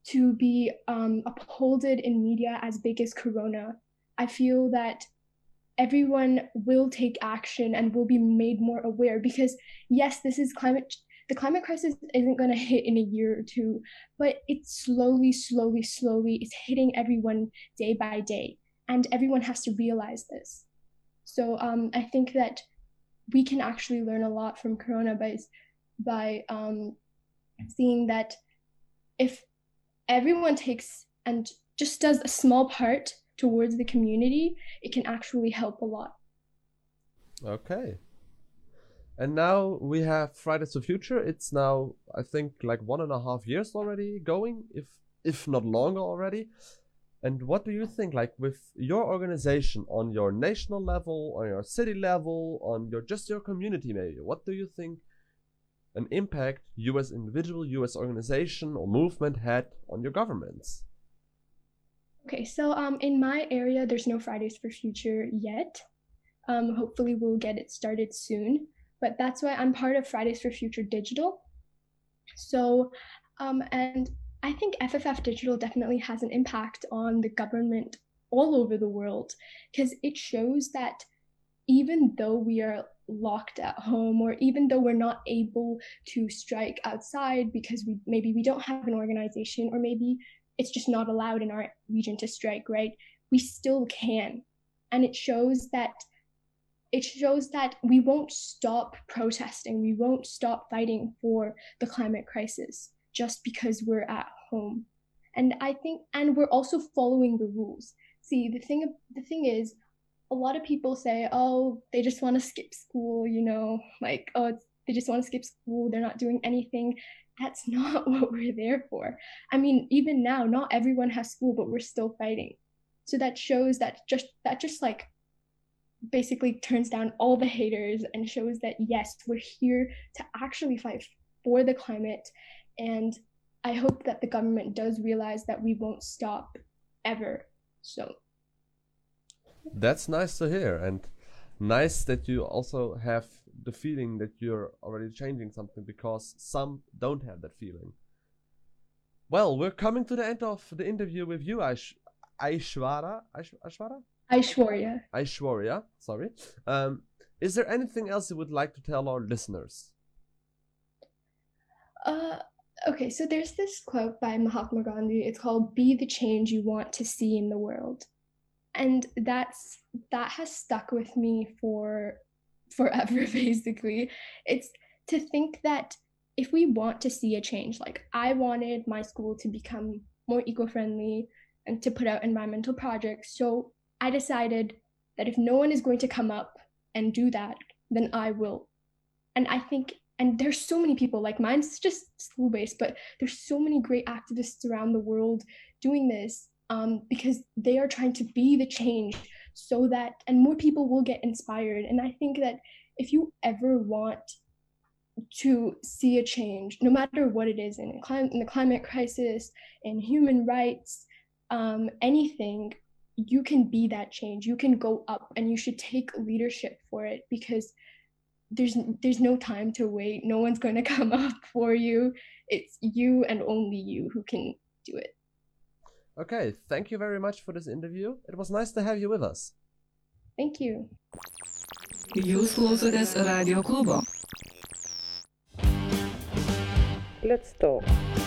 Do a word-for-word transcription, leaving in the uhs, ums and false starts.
to be um, upholded in media as big as Corona. I feel that everyone will take action and will be made more aware because yes, this is climate the climate crisis isn't going to hit in a year or two, but it's slowly, slowly, slowly, it's hitting everyone day by day. And everyone has to realize this. So um, I think that we can actually learn a lot from Corona by, by um, seeing that if everyone takes and just does a small part towards the community, it can actually help a lot. Okay. And now we have Fridays for Future. It's now, I think, like one and a half years already going, if if not longer already. And what do you think, like with your organization on your national level, on your city level, on your just your community maybe, what do you think an impact you as individual, you as organization or movement had on your governments? Okay, so um, in my area, there's no Fridays for Future yet. Um, hopefully we'll get it started soon. But that's why I'm part of Fridays for Future Digital. So, um, and I think F F F Digital definitely has an impact on the government all over the world because it shows that even though we are locked at home or even though we're not able to strike outside because we maybe we don't have an organization or maybe it's just not allowed in our region to strike, right? We still can. And it shows that it shows that we won't stop protesting. We won't stop fighting for the climate crisis just because we're at home. And I think, and we're also following the rules. See, the thing, the thing is, a lot of people say, oh, they just want to skip school, you know, like, oh, it's, they just want to skip school. They're not doing anything. That's not what we're there for. I mean, even now, not everyone has school, but we're still fighting. So that shows that just, that just like, basically turns down all the haters and shows that yes, we're here to actually fight for the climate. And I hope that the government does realize that we won't stop ever. So that's nice to hear, and nice that you also have the feeling that you're already changing something, because some don't have that feeling. Well, we're coming to the end of the interview with you, Aish- Aishwara. Aish- Aishwara? Aishwarya. Aishwarya, sorry. Um, is there anything else you would like to tell our listeners? Uh, okay, so there's this quote by Mahatma Gandhi. It's called "Be the change you want to see in the world," and that's that has stuck with me for forever. Basically, it's to think that if we want to see a change, like I wanted my school to become more eco-friendly and to put out environmental projects, so I decided that if no one is going to come up and do that, then I will. And I think, and there's so many people, like mine's just school-based, but there's so many great activists around the world doing this um, because they are trying to be the change so that, and more people will get inspired. And I think that if you ever want to see a change, no matter what it is, in, clim- in the climate crisis, in human rights, um, anything, you can be that change. You can go up and you should take leadership for it because there's there's no time to wait. No one's going to come up for you. It's you and only you who can do it. Okay, thank you very much for this interview. It was nice to have you with us. Thank you. Jūs klausotės Radio klubo. Let's talk.